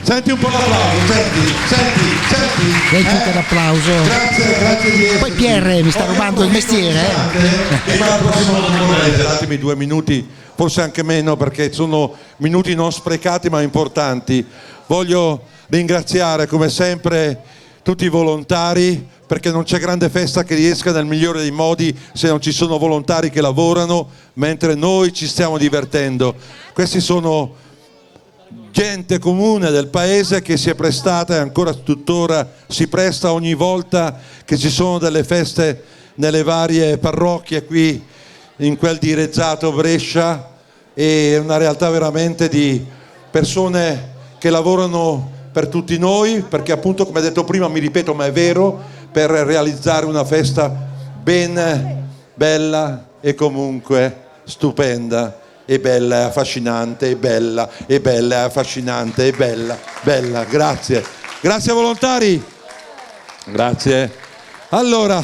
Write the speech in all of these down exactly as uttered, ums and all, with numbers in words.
Senti un po' l'applauso, senti, senti, senti. Senti eh? l'applauso. Grazie, grazie di essere. Poi Pierre mi sta rubando il mestiere. Eh? Prima al prossimo numero, datemi due minuti, forse anche meno, perché sono minuti non sprecati ma importanti. Voglio ringraziare come sempre tutti i volontari, perché non c'è grande festa che riesca nel migliore dei modi se non ci sono volontari che lavorano mentre noi ci stiamo divertendo. Questi sono gente comune del paese che si è prestata e ancora tuttora si presta ogni volta che ci sono delle feste nelle varie parrocchie qui in quel di Rezzato Brescia. È una realtà veramente di persone che lavorano per tutti noi, perché appunto, come detto prima, mi ripeto ma è vero, per realizzare una festa ben bella e comunque stupenda e bella e affascinante e bella e bella e affascinante e bella bella. Grazie, grazie volontari, grazie. Allora,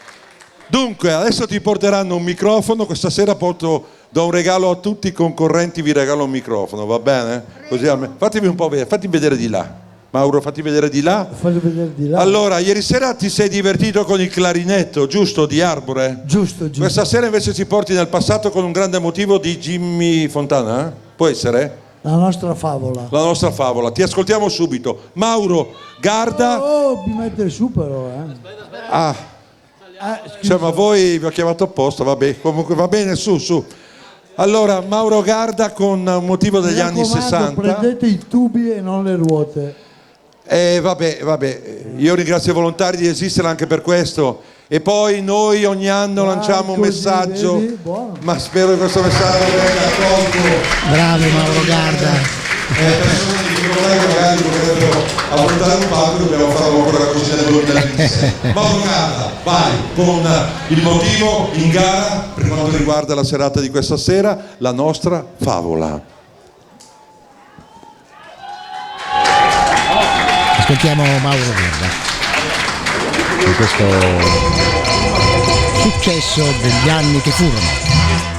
dunque adesso ti porteranno un microfono. Questa sera porto, do un regalo a tutti i concorrenti, vi regalo un microfono, va bene? Così almeno, fatemi un po' vedere, fatti vedere di là. Mauro, fatti vedere di là. Voglio vedere di là. Allora, ieri sera ti sei divertito con il clarinetto, giusto, di Arbore? Giusto, giusto. Questa sera invece ci porti nel passato con un grande motivo di Jimmy Fontana, eh? Può essere? La nostra favola. La nostra favola, ti ascoltiamo subito. Mauro Garda. Oh, oh mi mette su però, eh. Ah, eh cioè, ma voi vi ho chiamato apposta, vabbè, comunque va bene, su, su. Allora, Mauro Garda con un motivo degli Mi anni raccomando, sessanta. prendete i tubi e non le ruote. Eh, vabbè, vabbè, io ringrazio i volontari di esistere anche per questo. E poi noi ogni anno Ah, lanciamo un così, messaggio, vedi? Buono. ma spero che questo messaggio venga accolto. Bravo Mauro Garda. Eh, persone di colleghi magari potrebbero affrontare un palco, dobbiamo farlo ancora così nel duemilaventisei. Mauro Garda, vai con il motivo in gara per quanto riguarda la serata di questa sera, la nostra favola. Ascoltiamo Mauro Garda con questo successo degli anni che furono.